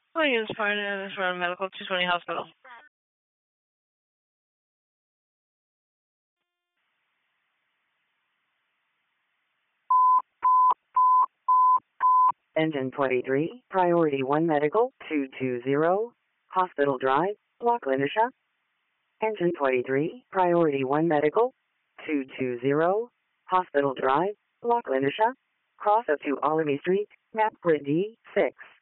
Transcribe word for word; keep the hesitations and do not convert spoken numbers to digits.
Williams Partners from Medical two twenty Hospital. Engine twenty-three, Priority one Medical, two two zero, Hospital Drive, Loch Linnesha. Engine twenty-three, Priority one Medical, two two zero, Hospital Drive, Loch Linnesha. Cross up to Alamy Street, map grid D six.